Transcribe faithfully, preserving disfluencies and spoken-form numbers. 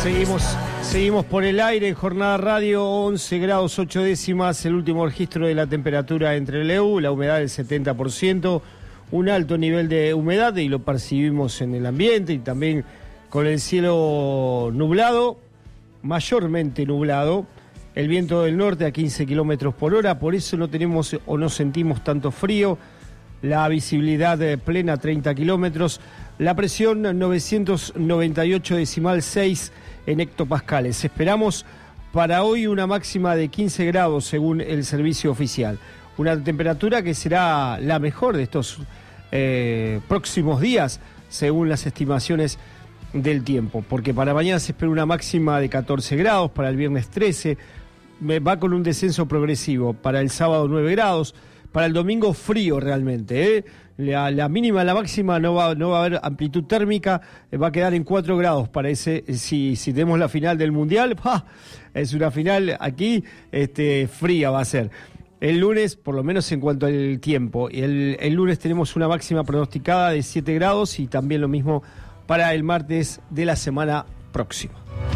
Seguimos, seguimos por el aire en Jornada Radio, once grados ocho décimas, el último registro de la temperatura entre el E U, la humedad del setenta por ciento, un alto nivel de humedad y lo percibimos en el ambiente y también con el cielo nublado, mayormente nublado, el viento del norte a quince kilómetros por hora, por eso no tenemos o no sentimos tanto frío, la visibilidad plena treinta kilómetros, la presión novecientos noventa y ocho decimal seis en hectopascales. Esperamos para hoy una máxima de quince grados según el servicio oficial. Una temperatura que será la mejor de estos eh, próximos días según las estimaciones del tiempo. Porque para mañana se espera una máxima de catorce grados, para el viernes trece, va con un descenso progresivo, para el sábado nueve grados, para el domingo frío realmente, ¿eh? La, la mínima, la máxima no va, no va a haber amplitud térmica, eh, va a quedar en cuatro grados, parece, si, si tenemos la final del Mundial, ¡pah! Es una final aquí, este, fría va a ser. El lunes, por lo menos en cuanto al tiempo, el, el lunes tenemos una máxima pronosticada de siete grados y también lo mismo para el martes de la semana próxima.